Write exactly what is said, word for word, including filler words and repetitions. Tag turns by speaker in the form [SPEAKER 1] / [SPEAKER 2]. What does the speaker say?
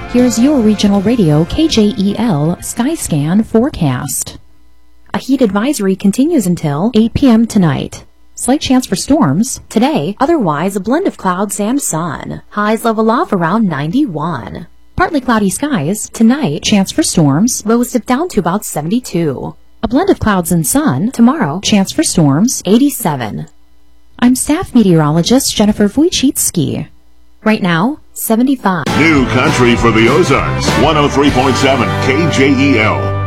[SPEAKER 1] Here's your regional radio K J E L Skyscan forecast. A heat advisory continues until eight p m tonight. Slight chance for storms today, otherwise a blend of clouds and sun. Highs level off around ninety-one. Partly cloudy skies tonight, chance for storms, lows dip down to about seventy-two. A blend of clouds and sun tomorrow, chance for storms, eighty-seven. I'm staff meteorologist Jennifer Wojcicki. Right now, seventy-five.
[SPEAKER 2] New country for the Ozarks, one oh three point seven K J E L.